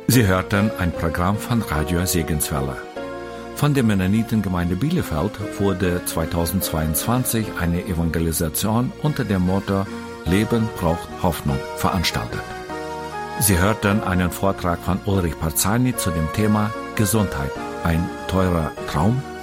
Sie hörten ein Programm von Radio Segenswelle. Von der Mennonitengemeinde Bielefeld wurde 2022 eine Evangelisation unter dem Motto Leben braucht Hoffnung veranstaltet. Sie hörten einen Vortrag von Ulrich Parzani zu dem Thema Gesundheit, ein teurer Traum?